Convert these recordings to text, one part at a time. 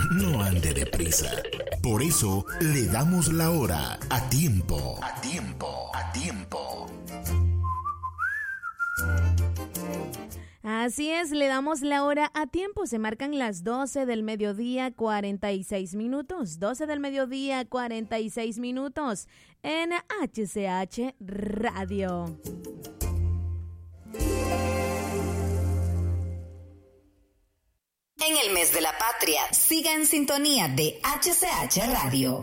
no ande deprisa. Por eso le damos la hora a tiempo. A tiempo, a tiempo. Así es, le damos la hora a tiempo. Se marcan las 12 del mediodía, 46 minutos. 12 del mediodía, 46 minutos en HCH Radio. En el mes de la patria, siga en sintonía de HCH Radio.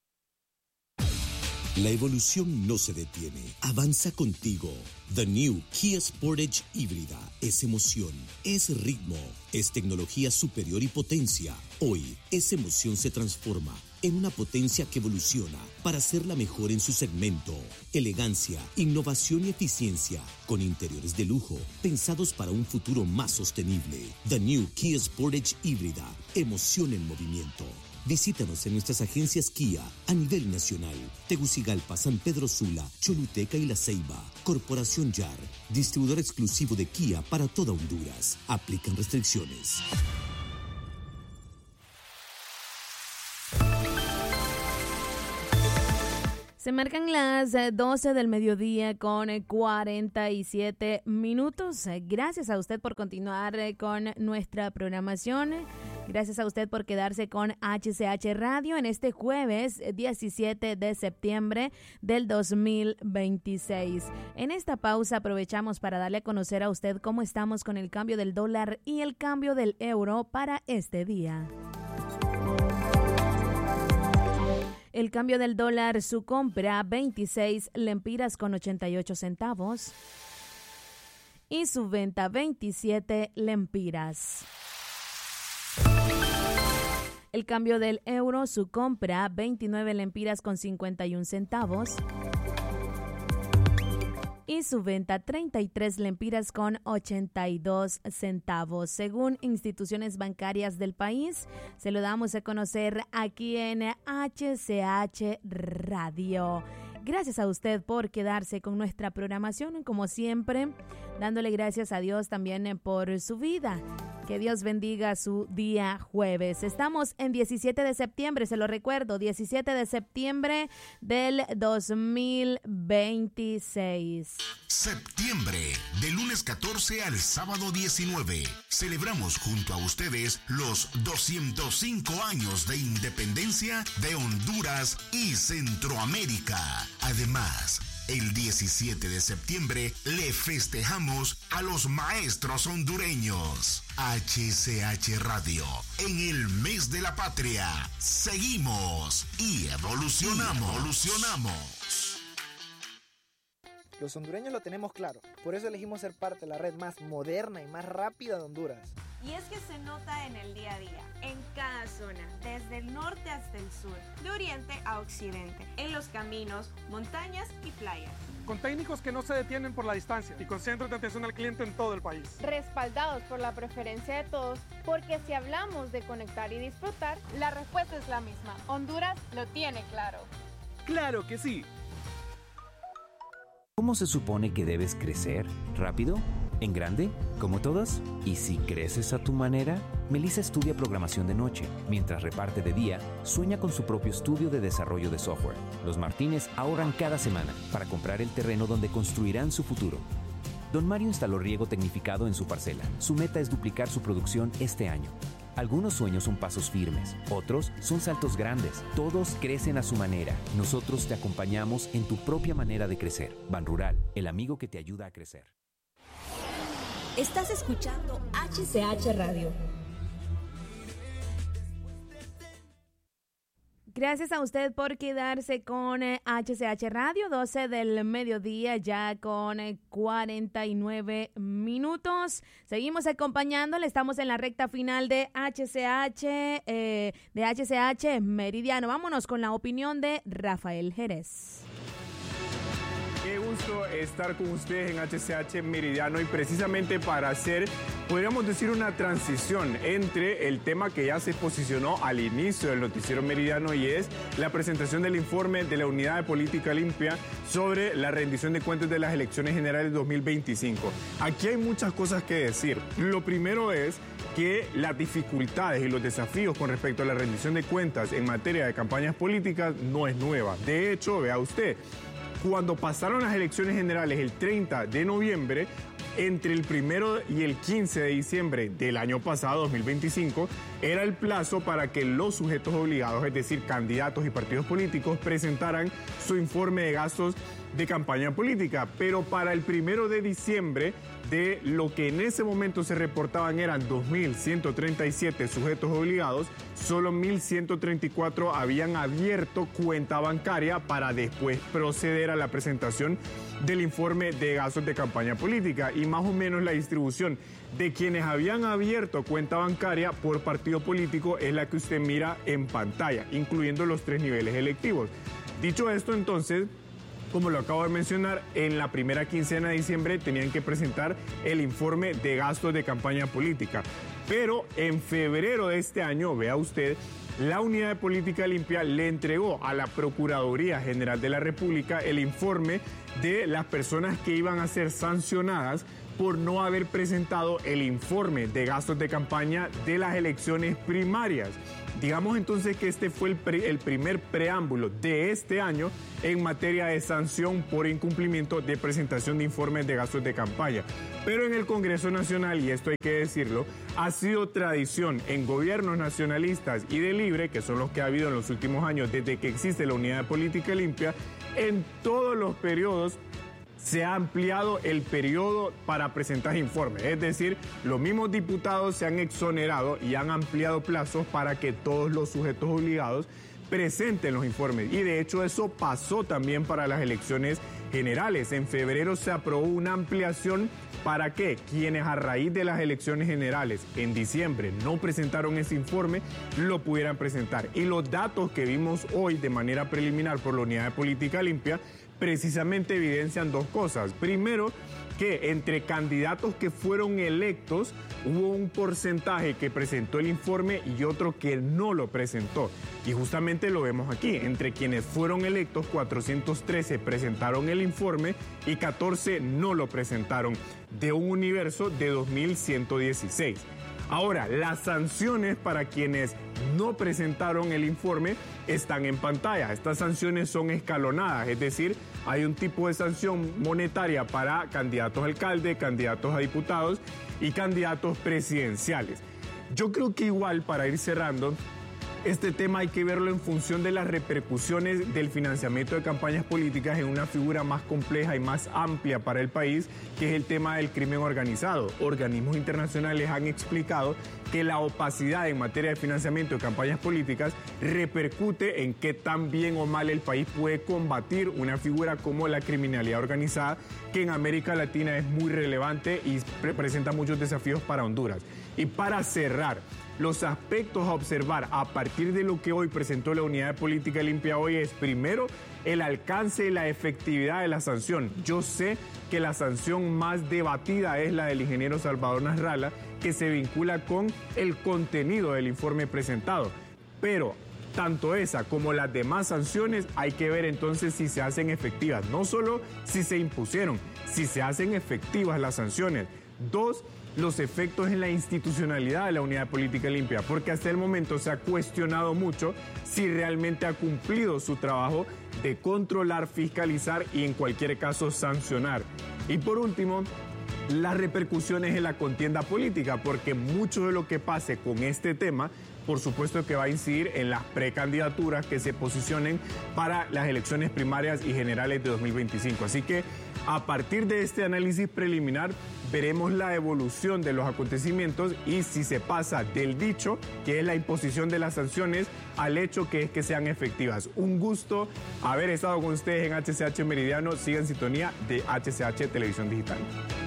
La evolución no se detiene, avanza contigo. The New Kia Sportage híbrida es emoción, es ritmo, es tecnología superior y potencia. Hoy, esa emoción se transforma en una potencia que evoluciona para ser la mejor en su segmento. Elegancia, innovación y eficiencia, con interiores de lujo, pensados para un futuro más sostenible. The New Kia Sportage híbrida, emoción en movimiento. Visítanos en nuestras agencias Kia a nivel nacional. Tegucigalpa, San Pedro Sula, Choluteca y La Ceiba. Corporación YAR, distribuidor exclusivo de Kia para toda Honduras. Aplican restricciones. Se marcan las 12 del mediodía con 47 minutos. Gracias a usted por continuar con nuestra programación. Gracias a usted por quedarse con HCH Radio en este jueves 17 de septiembre del 2026. En esta pausa aprovechamos para darle a conocer a usted cómo estamos con el cambio del dólar y el cambio del euro para este día. El cambio del dólar, su compra 26 lempiras con 88 centavos y su venta 27 lempiras. El cambio del euro, su compra 29 lempiras con 51 centavos y su venta 33 lempiras con 82 centavos. Según instituciones bancarias del país, se lo damos a conocer aquí en HCH Radio. Gracias a usted por quedarse con nuestra programación, como siempre, dándole gracias a Dios también por su vida. Que Dios bendiga su día jueves. Estamos en 17 de septiembre, se lo recuerdo, 17 de septiembre del 2026. Septiembre, de lunes 14 al sábado 19. Celebramos junto a ustedes los 205 años de independencia de Honduras y Centroamérica. Además, el 17 de septiembre le festejamos a los maestros hondureños. HCH Radio, en el mes de la patria, seguimos y evolucionamos. Los hondureños lo tenemos claro, por eso elegimos ser parte de la red más moderna y más rápida de Honduras. Y es que se nota en el día a día, en cada zona, desde el norte hasta el sur, de oriente a occidente, en los caminos, montañas y playas. Con técnicos que no se detienen por la distancia y con centros de atención al cliente en todo el país. Respaldados por la preferencia de todos, porque si hablamos de conectar y disfrutar, la respuesta es la misma. Honduras lo tiene claro. ¡Claro que sí! ¿Cómo se supone que debes crecer? ¿Rápido? ¿En grande? ¿Como todos? ¿Y si creces a tu manera? Melissa estudia programación de noche. Mientras reparte de día, sueña con su propio estudio de desarrollo de software. Los Martínez ahorran cada semana para comprar el terreno donde construirán su futuro. Don Mario instaló riego tecnificado en su parcela. Su meta es duplicar su producción este año. Algunos sueños son pasos firmes, otros son saltos grandes. Todos crecen a su manera. Nosotros te acompañamos en tu propia manera de crecer. Banrural, el amigo que te ayuda a crecer. Estás escuchando HCH Radio. Gracias a usted por quedarse con HCH Radio, 12 del mediodía, ya con 49 minutos. Seguimos acompañándole, estamos en la recta final de HCH Meridiano. Vámonos con la opinión de Rafael Jerez. Qué gusto estar con ustedes en HCH Meridiano y precisamente para hacer, podríamos decir, una transición entre el tema que ya se posicionó al inicio del noticiero Meridiano y es la presentación del informe de la Unidad de Política Limpia sobre la rendición de cuentas de las elecciones generales 2025. Aquí hay muchas cosas que decir. Lo primero es que las dificultades y los desafíos con respecto a la rendición de cuentas en materia de campañas políticas no es nueva. De hecho, vea usted, cuando pasaron las elecciones generales el 30 de noviembre, entre el 1 y el 15 de diciembre del año pasado, 2025, era el plazo para que los sujetos obligados, es decir, candidatos y partidos políticos, presentaran su informe de gastos de campaña política. Pero para el 1 de diciembre, de lo que en ese momento se reportaban eran 2.137 sujetos obligados, solo 1.134 habían abierto cuenta bancaria para después proceder a la presentación del informe de gastos de campaña política. Y más o menos la distribución de quienes habían abierto cuenta bancaria por partido político es la que usted mira en pantalla, incluyendo los 3 niveles electivos. Dicho esto, entonces, como lo acabo de mencionar, en la primera quincena de diciembre tenían que presentar el informe de gastos de campaña política. Pero en febrero de este año, vea usted, la Unidad de Política Limpia le entregó a la Procuraduría General de la República el informe de las personas que iban a ser sancionadas por no haber presentado el informe de gastos de campaña de las elecciones primarias. Digamos entonces que este fue el primer preámbulo de este año en materia de sanción por incumplimiento de presentación de informes de gastos de campaña. Pero en el Congreso Nacional, y esto hay que decirlo, ha sido tradición en gobiernos nacionalistas y de Libre, que son los que ha habido en los últimos años desde que existe la Unidad de Política Limpia, en todos los periodos se ha ampliado el periodo para presentar informes. Es decir, los mismos diputados se han exonerado y han ampliado plazos para que todos los sujetos obligados presenten los informes. Y de hecho eso pasó también para las elecciones generales. En febrero se aprobó una ampliación para que quienes a raíz de las elecciones generales en diciembre no presentaron ese informe lo pudieran presentar. Y los datos que vimos hoy de manera preliminar por la Unidad de Política Limpia precisamente evidencian 2 cosas. Primero, que entre candidatos que fueron electos hubo un porcentaje que presentó el informe y otro que no lo presentó. Y justamente lo vemos aquí. Entre quienes fueron electos, 413 presentaron el informe y 14 no lo presentaron, de un universo de 2.116. Ahora, las sanciones para quienes no presentaron el informe están en pantalla. Estas sanciones son escalonadas, es decir, hay un tipo de sanción monetaria para candidatos a alcalde, candidatos a diputados y candidatos presidenciales. Yo creo que igual, para ir cerrando, este tema hay que verlo en función de las repercusiones del financiamiento de campañas políticas en una figura más compleja y más amplia para el país, que es el tema del crimen organizado. Organismos internacionales han explicado que la opacidad en materia de financiamiento de campañas políticas repercute en qué tan bien o mal el país puede combatir una figura como la criminalidad organizada, que en América Latina es muy relevante y presenta muchos desafíos para Honduras. Y para cerrar, los aspectos a observar a partir de lo que hoy presentó la Unidad de Política Limpia hoy es, primero, el alcance y la efectividad de la sanción. Yo sé que la sanción más debatida es la del ingeniero Salvador Nasralla, que se vincula con el contenido del informe presentado. Pero tanto esa como las demás sanciones hay que ver entonces si se hacen efectivas. No solo si se impusieron, si se hacen efectivas las sanciones. 2, los efectos en la institucionalidad de la Unidad de Política Limpia, porque hasta el momento se ha cuestionado mucho si realmente ha cumplido su trabajo de controlar, fiscalizar y en cualquier caso sancionar. Y por último, las repercusiones en la contienda política, porque mucho de lo que pase con este tema, por supuesto que va a incidir en las precandidaturas que se posicionen para las elecciones primarias y generales de 2025. Así que a partir de este análisis preliminar veremos la evolución de los acontecimientos y si se pasa del dicho, que es la imposición de las sanciones, al hecho que es que sean efectivas. Un gusto haber estado con ustedes en HCH Meridiano. Sigan en sintonía de HCH Televisión Digital.